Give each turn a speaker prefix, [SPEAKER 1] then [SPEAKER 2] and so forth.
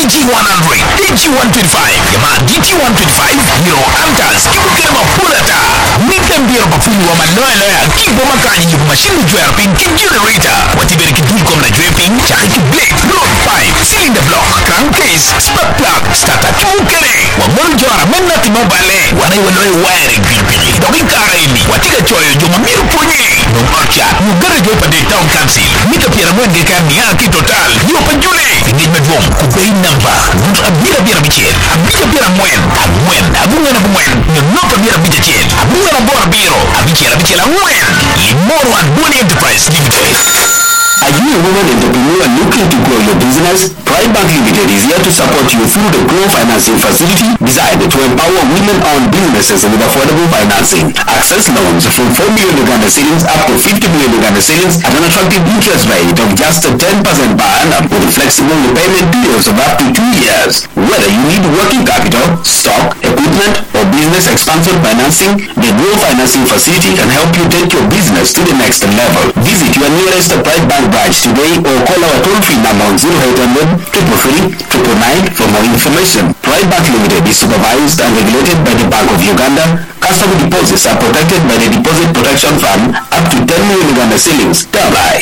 [SPEAKER 1] DT100, DT125, jamaa DT125, Hero Hunters, kibukira mapurata. Nitambia mafuni wa manoela ya kibo makanyi jibu mashini jwerping generator. Watibere kiduko mna jwerping, chaki blade, load pipe, cylinder block, crankcase, spark plug, starter kibukere. Wamuru jwara menati mobile, wanaiwanoe wiring pilipili. Dokikara ili, watika choyo juma miru punye. Nung archa, mugare jwepa de town council. Nika pira mwenge kani haki total. Yopa jule, engagement room, kubei number. Nuntu abira bira bichel, abira bira mwen, abunga na kumwen. Nyonoka bira bicha chel, abunga na bora biro, abichela mwen. Limoro and Boni Enterprise Limited.
[SPEAKER 2] Are you a woman entrepreneur looking to grow your business? Pride Bank Limited is here to support you through the Grow Financing Facility designed to empower women-owned businesses with affordable financing. Access loans from 4 million Uganda cedis up to 50 million Uganda cedis at an attractive interest rate of just 10% per annum with flexible repayment periods of up to 2 years. Whether you need working capital, stock, equipment, or business expansion financing, the Grow Financing Facility can help you take your business to the next level. Visit your nearest Pride Bank branch today or call our toll-free number on 0800 333 999 for more information. Pride Bank Limited is supervised and regulated by the Bank of Uganda. Customer deposits are protected by the Deposit Protection Fund up to 10 million Uganda cedis.